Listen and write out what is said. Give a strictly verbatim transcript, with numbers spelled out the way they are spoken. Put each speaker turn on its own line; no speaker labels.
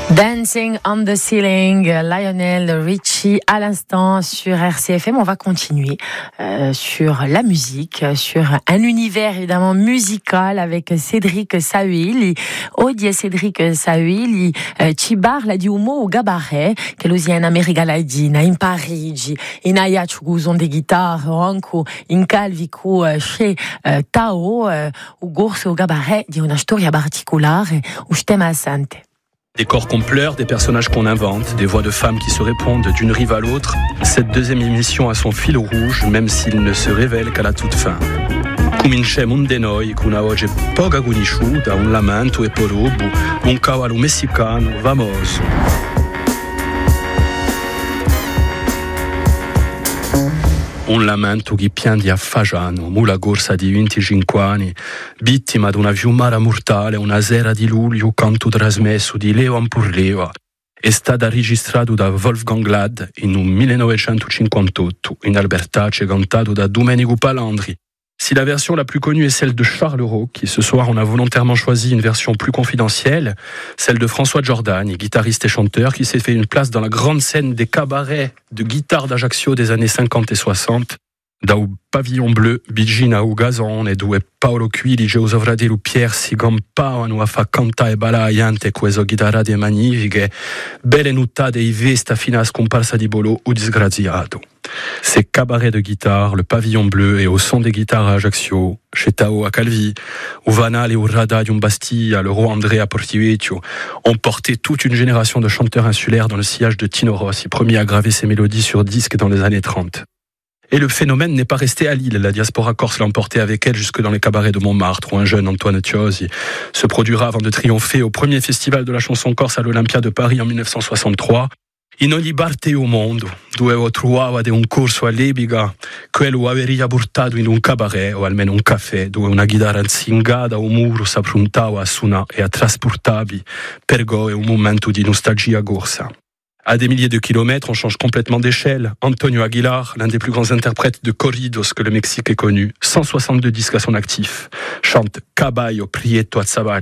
Dancing on the Ceiling, Lionel Richie à l'instant sur R C F M. On va continuer euh, sur la musique, sur un univers évidemment musical avec Cédric Sahuil. Oggi Cédric Sahuil ci parla di umo o gabarè che lo sia in America Latina, in Parigi, in Ayachu guzon de guitare, anche in Calvico chez Tao, o gorso o gabarè di una storia particolare, o stemma assente.
Des corps qu'on pleure, des personnages qu'on invente, des voix de femmes qui se répondent d'une rive à l'autre. Cette deuxième émission a son fil rouge, même s'il ne se révèle qu'à la toute fin. Cominciamo un de noi con una voce poco conosciuta, un lamento e porobo, un cavallo messicano, vamos. Un lamento che piange a Fagiano, mula corsa di venticinque anni, vittima di una fiumara mortale, una sera di luglio, canto trasmesso di leva per leva. È stata registrata da Wolfgang Ladd in un millenovecentocinquantotto, in Albertace, cantato da Domenico Palandri. Si la version la plus connue est celle de Charles Raux, qui ce soir on a volontairement choisi une version plus confidentielle, celle de François Giordani, guitariste et chanteur, qui s'est fait une place dans la grande scène des cabarets de guitare d'Ajaccio des années cinquante et soixante, da u Pavillon Bleu, Bigina u Gazon, e due Paolo Quili, Geuso Fratello Pier si gampavano a fa canta e balaiante questo chitarrate magnifiche, belle nuttate e vesta fino a scomparsa di Bolo o disgraziato. Ces cabarets de guitare, le Pavillon Bleu et au son des guitares à Ajaccio, chez Tao à Calvi, ou Vanal et au Rada di Bastiglia, le roi André à Portivecchio, ont porté toute une génération de chanteurs insulaires dans le sillage de Tino Rossi, premier à graver ses mélodies sur disque dans les années trente. Et le phénomène n'est pas resté à Lille. La diaspora corse l'a emporté avec elle jusque dans les cabarets de Montmartre, où un jeune Antoine Chiosi se produira avant de triompher au premier festival de la chanson corse à l'Olympia de Paris en mille neuf cent soixante-trois. In ogni parte au mondo, dove trovava de un corso all'epica, quello aveva portato in un cabaret o almeno un caffè, dove una chitarra zingata o muro s'approntava a suonare e a trasportarvi per goe un momento di nostalgia corsa. À des milliers de kilomètres, on change complètement d'échelle. Antonio Aguilar, l'un des plus grands interprètes de corridos que le Mexique ait connu, cent soixante-deux disques à son actif, chante Caballo Prieto Azabache.